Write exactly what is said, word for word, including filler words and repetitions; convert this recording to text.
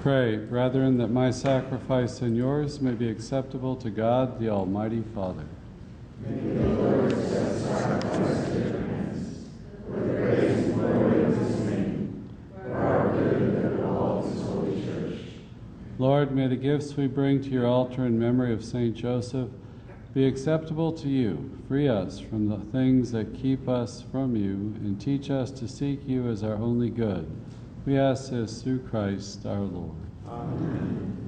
Pray, brethren, that my sacrifice and yours may be acceptable to God, the Almighty Father. May the Lord accept sacrifice at your hands, for the praise and glory of his name, for our good and of all his holy church. Lord, may the gifts we bring to your altar in memory of Saint Joseph be acceptable to you. Free us from the things that keep us from you, and teach us to seek you as our only good. We ask this through Christ our Lord. Amen.